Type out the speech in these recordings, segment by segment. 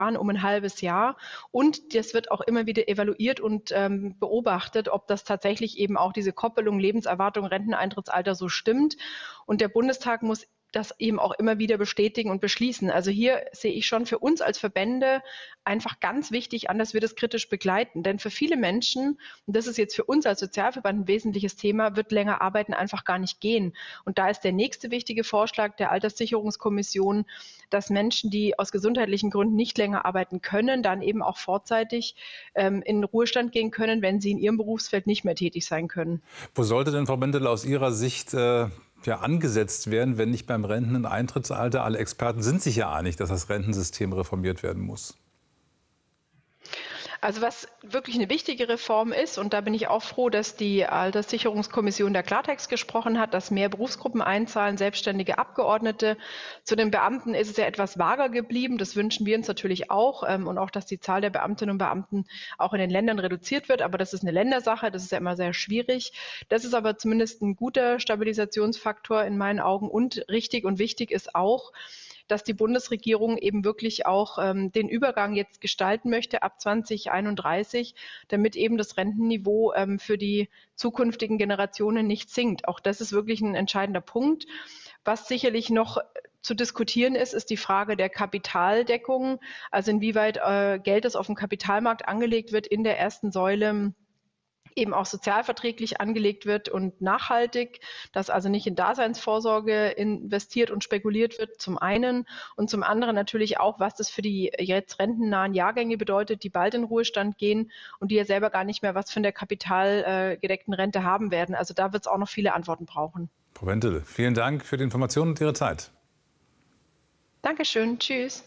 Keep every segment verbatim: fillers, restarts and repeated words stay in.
um ein halbes Jahr. Und das wird auch immer wieder evaluiert und ähm, beobachtet, ob das tatsächlich eben auch diese Koppelung Lebenserwartung, Renteneintrittsalter so stimmt. Und der Bundestag muss das eben auch immer wieder bestätigen und beschließen. Also hier sehe ich schon für uns als Verbände einfach ganz wichtig an, dass wir das kritisch begleiten. Denn für viele Menschen, und das ist jetzt für uns als Sozialverband ein wesentliches Thema, wird länger arbeiten einfach gar nicht gehen. Und da ist der nächste wichtige Vorschlag der Alterssicherungskommission, dass Menschen, die aus gesundheitlichen Gründen nicht länger arbeiten können, dann eben auch vorzeitig ähm, in den Ruhestand gehen können, wenn sie in ihrem Berufsfeld nicht mehr tätig sein können. Wo sollte denn, Frau Bendele, aus Ihrer Sicht äh ja, angesetzt werden, wenn nicht beim Renteneintrittsalter? Alle Experten sind sich ja einig, dass das Rentensystem reformiert werden muss. Also was wirklich eine wichtige Reform ist, und da bin ich auch froh, dass die Alterssicherungskommission der Klartext gesprochen hat, dass mehr Berufsgruppen einzahlen, selbstständige Abgeordnete. Zu den Beamten ist es ja etwas vager geblieben. Das wünschen wir uns natürlich auch. Und auch, dass die Zahl der Beamtinnen und Beamten auch in den Ländern reduziert wird. Aber das ist eine Ländersache. Das ist ja immer sehr schwierig. Das ist aber zumindest ein guter Stabilisationsfaktor in meinen Augen. Und richtig und wichtig ist auch, dass die Bundesregierung eben wirklich auch ähm, den Übergang jetzt gestalten möchte ab zweitausendeinunddreißig, damit eben das Rentenniveau ähm, für die zukünftigen Generationen nicht sinkt. Auch das ist wirklich ein entscheidender Punkt. Was sicherlich noch zu diskutieren ist, ist die Frage der Kapitaldeckung, also inwieweit äh, Geld, das auf dem Kapitalmarkt angelegt wird, in der ersten Säule eben auch sozialverträglich angelegt wird und nachhaltig, dass also nicht in Daseinsvorsorge investiert und spekuliert wird, zum einen. Und zum anderen natürlich auch, was das für die jetzt rentennahen Jahrgänge bedeutet, die bald in Ruhestand gehen und die ja selber gar nicht mehr was von der kapitalgedeckten Rente haben werden. Also da wird es auch noch viele Antworten brauchen. Frau Bendele, vielen Dank für die Informationen und Ihre Zeit. Dankeschön. Tschüss.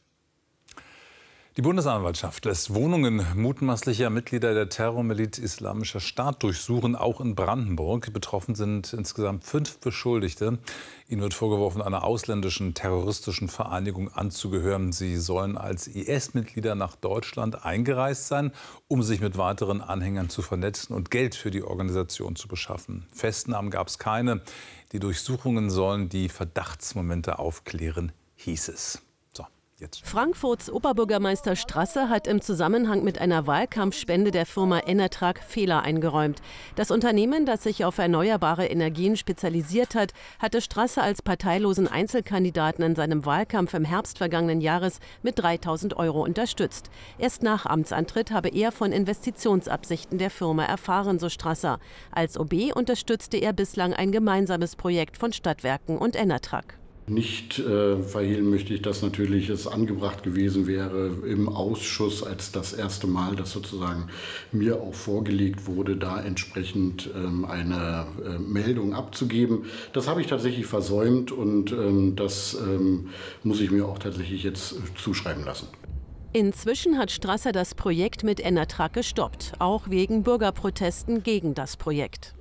Die Bundesanwaltschaft lässt Wohnungen mutmaßlicher Mitglieder der Terrormiliz Islamischer Staat durchsuchen, auch in Brandenburg. Betroffen sind insgesamt fünf Beschuldigte. Ihnen wird vorgeworfen, einer ausländischen terroristischen Vereinigung anzugehören. Sie sollen als I S-Mitglieder nach Deutschland eingereist sein, um sich mit weiteren Anhängern zu vernetzen und Geld für die Organisation zu beschaffen. Festnahmen gab es keine. Die Durchsuchungen sollen die Verdachtsmomente aufklären, hieß es. Jetzt. Frankfurts Oberbürgermeister Strasse hat im Zusammenhang mit einer Wahlkampfspende der Firma Enertrag Fehler eingeräumt. Das Unternehmen, das sich auf erneuerbare Energien spezialisiert hat, hatte Strasse als parteilosen Einzelkandidaten in seinem Wahlkampf im Herbst vergangenen Jahres mit dreitausend Euro unterstützt. Erst nach Amtsantritt habe er von Investitionsabsichten der Firma erfahren, so Strasser. Als O B unterstützte er bislang ein gemeinsames Projekt von Stadtwerken und Enertrag. Nicht äh, verhehlen möchte ich, dass natürlich es angebracht gewesen wäre, im Ausschuss als das erste Mal, das sozusagen mir auch vorgelegt wurde, da entsprechend ähm, eine äh, Meldung abzugeben. Das habe ich tatsächlich versäumt und ähm, das ähm, muss ich mir auch tatsächlich jetzt zuschreiben lassen. Inzwischen hat Strasser das Projekt mit Enertrag gestoppt, auch wegen Bürgerprotesten gegen das Projekt.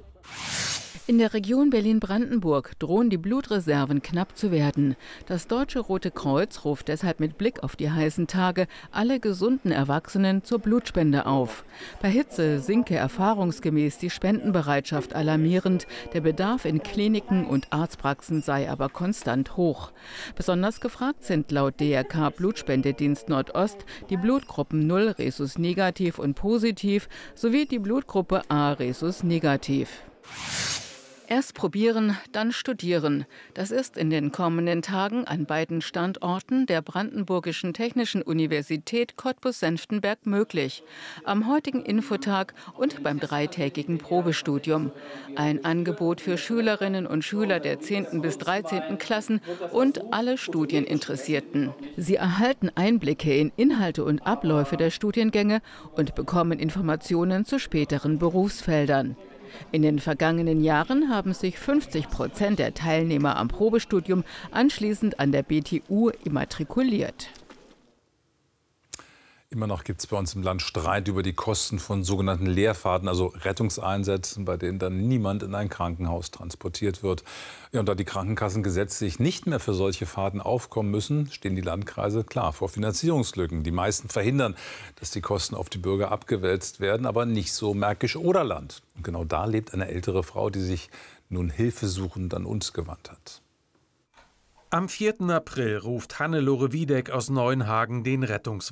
In der Region Berlin-Brandenburg drohen die Blutreserven knapp zu werden. Das Deutsche Rote Kreuz ruft deshalb mit Blick auf die heißen Tage alle gesunden Erwachsenen zur Blutspende auf. Bei Hitze sinke erfahrungsgemäß die Spendenbereitschaft alarmierend. Der Bedarf in Kliniken und Arztpraxen sei aber konstant hoch. Besonders gefragt sind laut D R K Blutspendedienst Nordost die Blutgruppen null Rhesus negativ und positiv sowie die Blutgruppe A Rhesus negativ. Erst probieren, dann studieren. Das ist in den kommenden Tagen an beiden Standorten der Brandenburgischen Technischen Universität Cottbus-Senftenberg möglich. Am heutigen Infotag und beim dreitägigen Probestudium. Ein Angebot für Schülerinnen und Schüler der zehnten bis dreizehnten Klassen und alle Studieninteressierten. Sie erhalten Einblicke in Inhalte und Abläufe der Studiengänge und bekommen Informationen zu späteren Berufsfeldern. In den vergangenen Jahren haben sich fünfzig Prozent der Teilnehmer am Probestudium anschließend an der B T U immatrikuliert. Immer noch gibt es bei uns im Land Streit über die Kosten von sogenannten Leerfahrten, also Rettungseinsätzen, bei denen dann niemand in ein Krankenhaus transportiert wird. Ja, und da die Krankenkassen gesetzlich nicht mehr für solche Fahrten aufkommen müssen, stehen die Landkreise klar vor Finanzierungslücken. Die meisten verhindern, dass die Kosten auf die Bürger abgewälzt werden, aber nicht so Märkisch-Oderland. Und genau da lebt eine ältere Frau, die sich nun hilfesuchend an uns gewandt hat. Am vierten April ruft Hannelore Wiedeck aus Neuenhagen den Rettungs